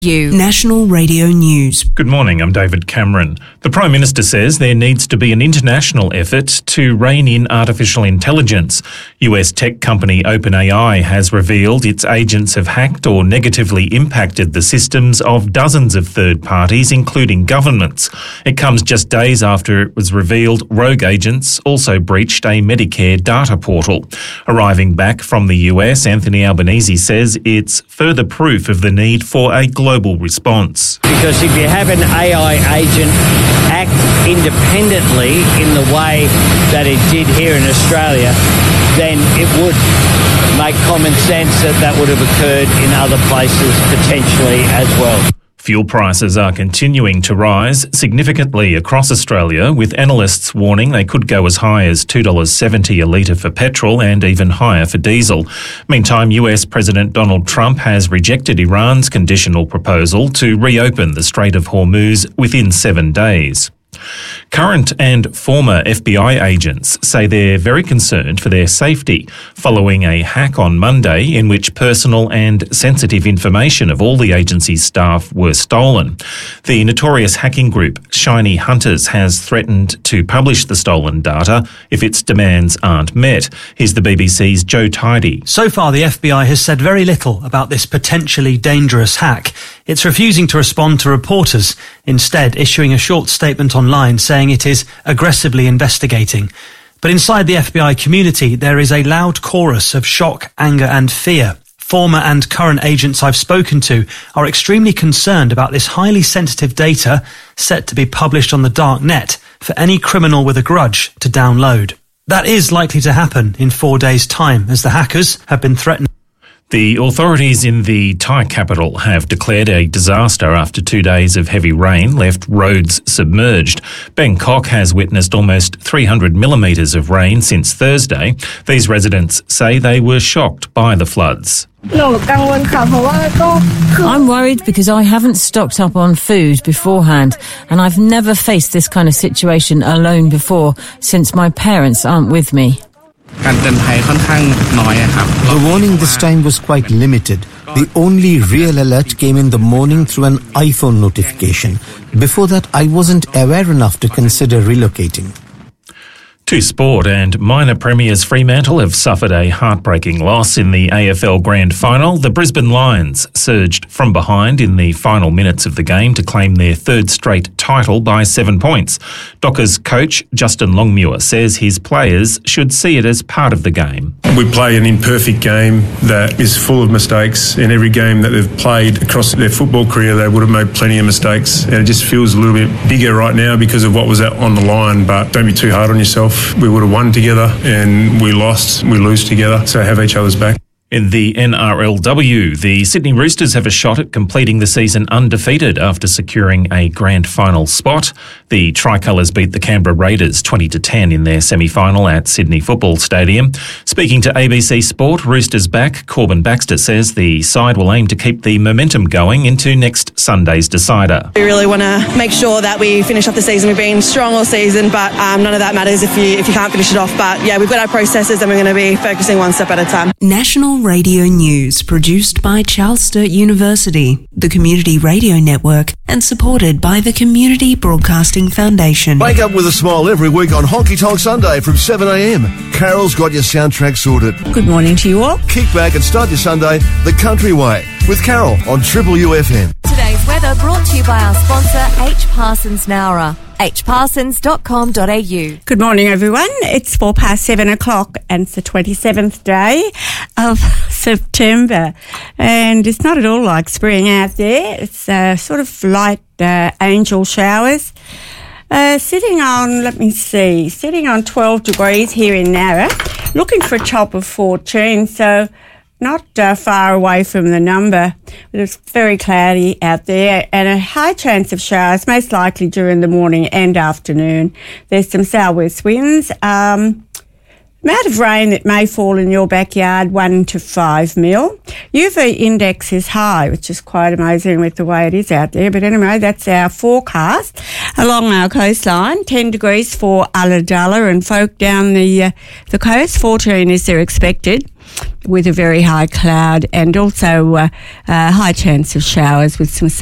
National Radio News. Good morning, I'm David Cameron. The Prime Minister says there needs to be an international effort to rein in artificial intelligence. US tech company OpenAI has revealed its agents have hacked or negatively impacted the systems of dozens of third parties, including governments. It comes just days after it was revealed rogue agents also breached a Medicare data portal. Arriving back from the US, Anthony Albanese says it's further proof of the need for a global response. Because if you have an AI agent act independently in the way that it did here in Australia, then it would make common sense that that would have occurred in other places potentially as well. Fuel prices are continuing to rise significantly across Australia, with analysts warning they could go as high as $2.70 a litre for petrol and even higher for diesel. Meantime, US President Donald Trump has rejected Iran's conditional proposal to reopen the Strait of Hormuz within 7 days. Current and former FBI agents say they're very concerned for their safety following a hack on Monday in which personal and sensitive information of all the agency's staff were stolen. The notorious hacking group Shiny Hunters has threatened to publish the stolen data if its demands aren't met. Here's the BBC's Joe Tidy. So far, the FBI has said very little about this potentially dangerous hack. It's refusing to respond to reporters, instead issuing a short statement online saying it is aggressively investigating. But inside the FBI community, there is a loud chorus of shock, anger and fear. Former and current agents I've spoken to are extremely concerned about this highly sensitive data set to be published on the dark net for any criminal with a grudge to download. That is likely to happen in 4 days' time, as the hackers have been threatened. The authorities in the Thai capital have declared a disaster after 2 days of heavy rain left roads submerged. Bangkok has witnessed almost 300 millimetres of rain since Thursday. These residents say they were shocked by the floods. I'm worried because I haven't stocked up on food beforehand, and I've never faced this kind of situation alone before since my parents aren't with me. The warning this time was quite limited. The only real alert came in the morning through an iPhone notification. Before that, I wasn't aware enough to consider relocating. To sport, and minor premiers Fremantle have suffered a heartbreaking loss in the AFL Grand Final. The Brisbane Lions surged from behind in the final minutes of the game to claim their third straight title by 7 points. Dockers coach Justin Longmuir says his players should see it as part of the game. We play an imperfect game that is full of mistakes. In every game that they've played across their football career, they would have made plenty of mistakes. And it just feels a little bit bigger right now because of what was out on the line. But don't be too hard on yourself. We would have won together and we lost, we lose together, so have each other's back. In the NRLW, the Sydney Roosters have a shot at completing the season undefeated after securing a grand final spot. The Tricolours beat the Canberra Raiders 20-10 in their semi-final at Sydney Football Stadium. Speaking to ABC Sport, Roosters back Corbin Baxter says the side will aim to keep the momentum going into next Sunday's decider. We really want to make sure that we finish off the season. We've been strong all season, but none of that matters if you can't finish it off. But yeah, we've got our processes and we're going to be focusing one step at a time. National Radio News, produced by Charles Sturt University, the Community Radio Network, and supported by the Community Broadcasting Foundation. Wake up with a smile every week on Honky Tonk Sunday from 7 a.m. Carol's got your soundtrack sorted. Good morning to you all. Kick back and start your Sunday the country way with Carol on Triple UFM. Today's weather brought to you by our sponsor, H. Parsons Nowra. hparsons.com.au. Good morning, everyone. It's 7:04 and it's the 27th day of September. And it's not at all like spring out there. It's sort of light angel showers. Sitting on 12 degrees here in Nowra. Looking for a top of 14, so not far away from the number. It's very cloudy out there and a high chance of showers, most likely during the morning and afternoon. There's some southwest winds. Amount of rain that may fall in your backyard, 1 to 5 mil. UV index is high, which is quite amazing with the way it is out there. But anyway, that's our forecast. Along our coastline, 10 degrees for Ulladulla and folk down the coast, 14 is their expected. with a very high cloud, and also a high chance of showers with some